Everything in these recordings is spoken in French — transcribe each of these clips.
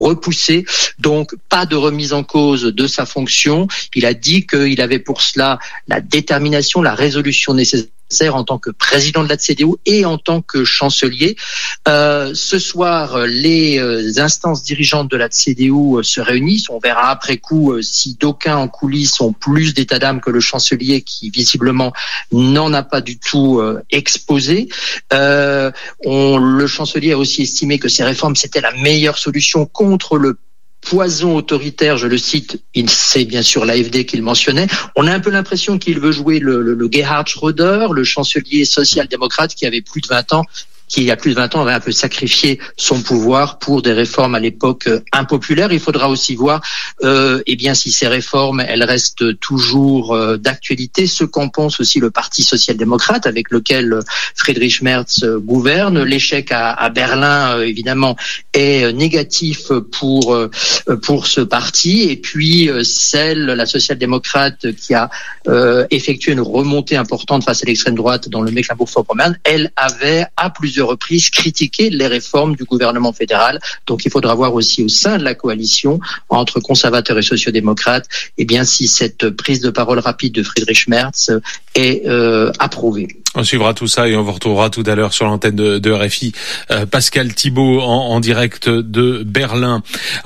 repoussé. Donc, pas de remise en cause de sa fonction. Il a dit qu'il avait pour cela la détermination, la résolution nécessaire en tant que président de la CDU et en tant que chancelier. Ce soir, les instances dirigeantes de la CDU se réunissent. On verra après coup si d'aucuns en coulisses ont plus d'état d'âme que le chancelier qui visiblement n'en a pas du tout exposé. Le chancelier a aussi estimé que ces réformes, c'était la meilleure solution contre le poison autoritaire, je le cite, c'est bien sûr l'AfD qu'il mentionnait. On a un peu l'impression qu'il veut jouer le Gerhard Schröder, le chancelier social-démocrate qui avait plus de 20 ans, qui il y a plus de 20 ans avait un peu sacrifié son pouvoir pour des réformes à l'époque impopulaires. Il faudra aussi voir si ces réformes elles restent toujours d'actualité, ce qu'en pense aussi le Parti social-démocrate avec lequel Friedrich Merz gouverne. L'échec à Berlin évidemment est négatif pour ce parti, et puis la social-démocrate qui a effectué une remontée importante face à l'extrême droite dans le Mecklembourg-Vorpommern, elle avait à plusieurs reprises critiqué les réformes du gouvernement fédéral. Donc il faudra voir aussi au sein de la coalition entre conservateurs et sociodémocrates, si cette prise de parole rapide de Friedrich Merz est approuvée. On suivra tout ça et on vous retrouvera tout à l'heure sur l'antenne de RFI. Pascal Thibault en direct de Berlin.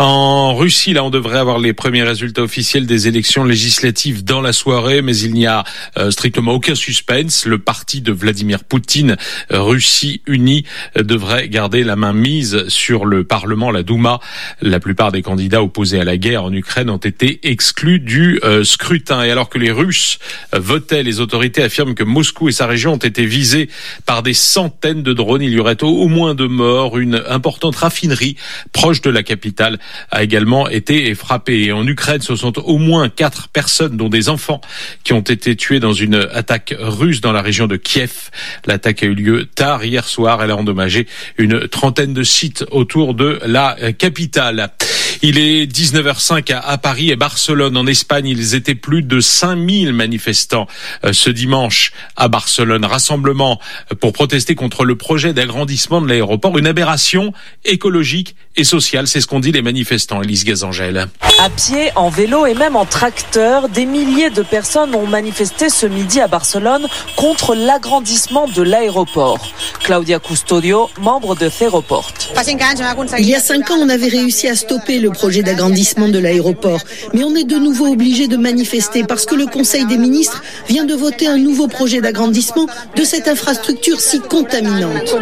En Russie, là, on devrait avoir les premiers résultats officiels des élections législatives dans la soirée, mais il n'y a strictement aucun suspense. Le parti de Vladimir Poutine, Russie Unie, devrait garder la main mise sur le Parlement, la Douma. La plupart des candidats opposés à la guerre en Ukraine ont été exclus du scrutin. Et alors que les Russes votaient, les autorités affirment que Moscou et sa région ont été visés par des centaines de drones. Il y aurait au moins 2 morts. Une importante raffinerie proche de la capitale a également été frappée. Et en Ukraine, ce sont au moins 4 personnes, dont des enfants, qui ont été tués dans une attaque russe dans la région de Kiev. L'attaque a eu lieu tard hier soir. Elle a endommagé une trentaine de sites autour de la capitale. Il est 19h05 à Paris et Barcelone. En Espagne, ils étaient plus de 5000 manifestants ce dimanche à Barcelone. Rassemblement pour protester contre le projet d'agrandissement de l'aéroport. Une aberration écologique et sociale, c'est ce qu'ont dit les manifestants. Élise Gazangel. À pied, en vélo et même en tracteur, des milliers de personnes ont manifesté ce midi à Barcelone contre l'agrandissement de l'aéroport. Claudia Custodio, membre de Ferroport. Il y a 5 ans, on avait réussi à stopper le projet d'agrandissement de l'aéroport. Mais on est de nouveau obligé de manifester parce que le Conseil des ministres vient de voter un nouveau projet d'agrandissement de cette infrastructure si contaminante.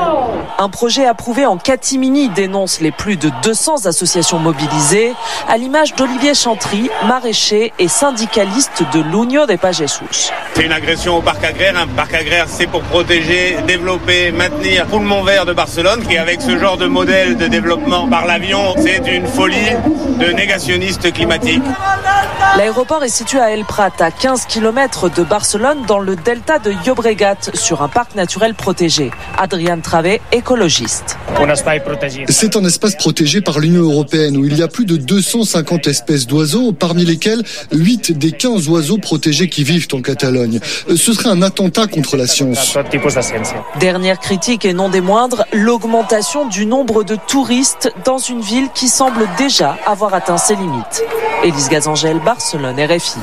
Un projet approuvé en catimini, dénonce les plus de 200 associations mobilisées, à l'image d'Olivier Chantry, maraîcher et syndicaliste de l'Unió de Pagesos. C'est une agression au parc agraire. Un parc agraire, c'est pour protéger, développer, maintenir tout le Mont Vert de Barcelone. Et avec ce genre de modèle de développement par l'avion, c'est une folie de négationnistes climatiques. L'aéroport est situé à El Prat, à 15 km de Barcelone, dans le delta de Llobregat, sur un parc naturel protégé. Adrian Travé, écologiste. C'est un espace protégé par l'Union européenne où il y a plus de 250 espèces d'oiseaux, parmi lesquels 8 des 15 oiseaux protégés qui vivent en Catalogne. Ce serait un attentat contre la science. Dernière critique et non des moindres, l'augmentation du nombre de touristes dans une ville qui semble déjà avoir atteint ses limites. Élise Gazangel, Barcelone, RFI.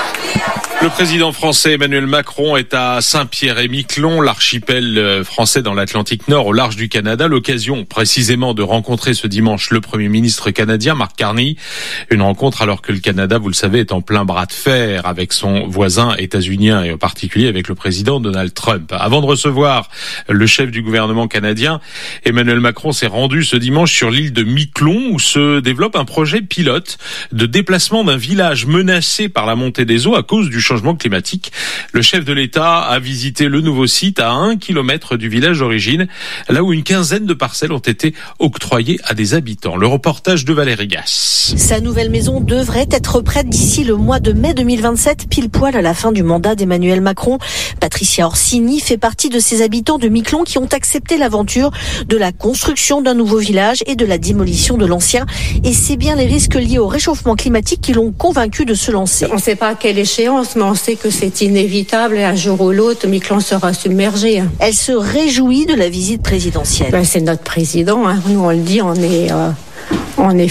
Le président français Emmanuel Macron est à Saint-Pierre-et-Miquelon, l'archipel français dans l'Atlantique Nord, au large du Canada. L'occasion précisément de rencontrer ce dimanche le Premier ministre canadien, Mark Carney. Une rencontre alors que le Canada, vous le savez, est en plein bras de fer avec son voisin états-unien et en particulier avec le président Donald Trump. Avant de recevoir le chef du gouvernement canadien, Emmanuel Macron s'est rendu ce dimanche sur l'île de Miquelon où se développe un projet pilote de déplacement d'un village menacé par la montée des eaux à cause du changement climatique. Le chef de l'État a visité le nouveau site à 1 kilomètre du village d'origine, là où une quinzaine de parcelles ont été octroyées à des habitants. Le reportage de Valérie Gasse. Sa nouvelle maison devrait être prête d'ici le mois de mai 2027, pile poil à la fin du mandat d'Emmanuel Macron. Patricia Orsini fait partie de ces habitants de Miquelon qui ont accepté l'aventure de la construction d'un nouveau village et de la démolition de l'ancien. Et c'est bien les risques liés au réchauffement climatique qui l'ont convaincu de se lancer. On ne sait pas à quelle échéance, mais on sait que c'est inévitable et un jour ou l'autre, Miquelon sera submergé. Elle se réjouit de la visite présidentielle. C'est notre président, hein. Nous on le dit, on est on est